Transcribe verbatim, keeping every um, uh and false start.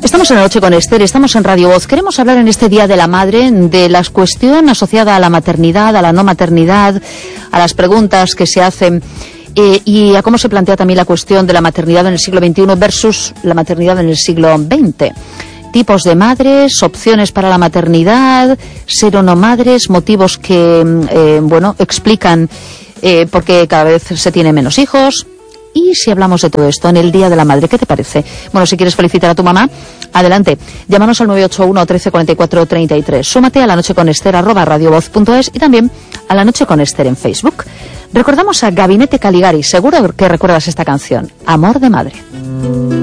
Estamos en La Noche con Esther, estamos en Radio Voz. Queremos hablar en este Día de la Madre de la cuestión asociada a la maternidad, a la no maternidad, a las preguntas que se hacen eh, y a cómo se plantea también la cuestión de la maternidad en el siglo veintiuno versus la maternidad en el siglo veinte. Tipos de madres, opciones para la maternidad, ser o no madres, motivos que, eh, bueno, explican eh, por qué cada vez se tiene menos hijos. Y si hablamos de todo esto en el Día de la Madre, ¿qué te parece? Bueno, si quieres felicitar a tu mamá, adelante. Llámanos al nueve ocho uno, trece, cuarenta y cuatro, treinta y tres. Súmate a La Noche con Esther, arroba radiovoz punto es y también a La Noche con Esther en Facebook. Recordamos a Gabinete Caligari, seguro que recuerdas esta canción, Amor de Madre.